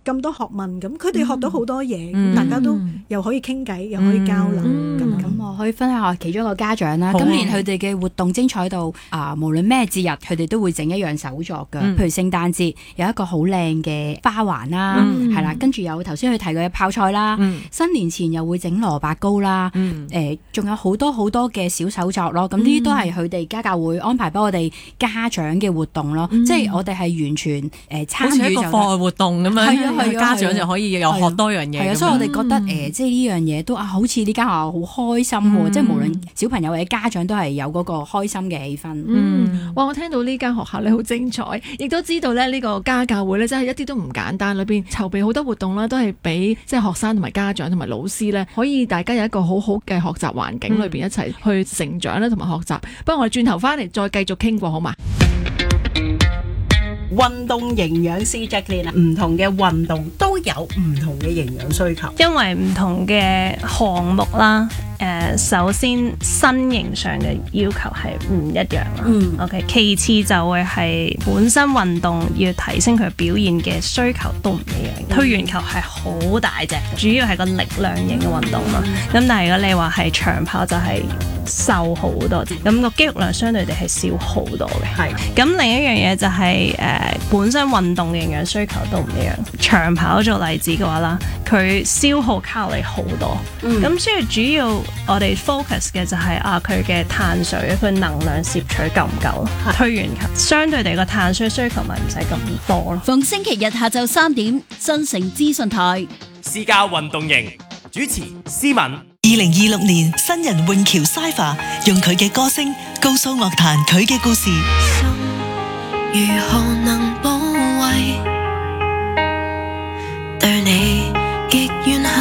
咁多學問咁，佢哋學到好多嘢，大家都又可以傾偈，又可以交流咁。 咁我可以分享下其中一個家長啦。 好啊今年佢哋嘅活動精彩到無論咩節日，佢哋都會整一樣手作㗎。譬如聖誕節有一個好靚嘅花環啦，係啦，跟住有頭先佢提過嘅泡菜啦，新年前又會整蘿蔔糕啦，仲有好多好多嘅小手作咯。咁呢啲都係佢哋家教會安排俾我哋家長嘅活動咯，即係我哋係完全參與好似一個課外活動咁樣，家長就可以又學多樣嘢。 係啊，所以我哋覺得即係呢樣嘢都好似呢間學校好開心喎，即係無論小朋友或者家長都係有嗰個開心嘅氣氛。 哇！我聽到呢間學校咧好精彩，亦都知道咧呢個家教會咧真係一啲都唔簡單，裏邊籌備好多活動啦，都係俾即係學生同埋家長同埋老師咧，可以大家有一個好好嘅學習環境裏邊一齊去成長啦，同埋學習。不過我哋轉頭翻嚟再繼續傾過好嘛？ 運動營養師 Jacqueline 唔同嘅運動都有唔同嘅營養需求， 因為唔同嘅項目啦。首先身形上嘅要求係唔一樣啦。OK， 其次就會係本身運動要提升佢表現嘅需求都唔一樣。推圓球係好大隻，主要係個力量型嘅運動嘛。咁但係如果你話係長跑就係瘦好多啲，咁個肌肉量相對地係少好多嘅。 係。 咁另一樣嘢就係本身運動嘅營養需求都唔一樣。長跑做例子嘅話啦，佢消耗卡路里好多。咁所以主要我哋 focus 嘅就係佢嘅碳水，佢能量攝取夠唔夠？推圓球相對地個碳水需求咪唔使咁多咯。 逢星期日下晝3點，新城資訊台私家運動營主持思敏。 2026年新人永橋 Cypher 用佢嘅歌聲告訴樂壇佢嘅故事。 如何能保衛？對你